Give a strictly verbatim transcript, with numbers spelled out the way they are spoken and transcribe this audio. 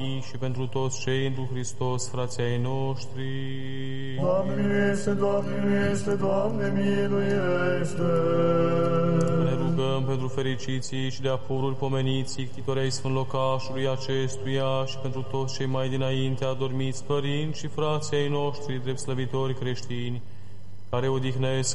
și pentru toți cei întru Hristos, frații ai noștri. Doamne miluiește, Doamne miluiește, Doamne miluiește. Ne rugăm pentru fericiții și de-a pururi pomeniții, ctitorei sfânt locașului acestuia și pentru toți cei mai dinainte adormiți părinți și frații ai noștri, drept slăvitori creștini, care odihnesc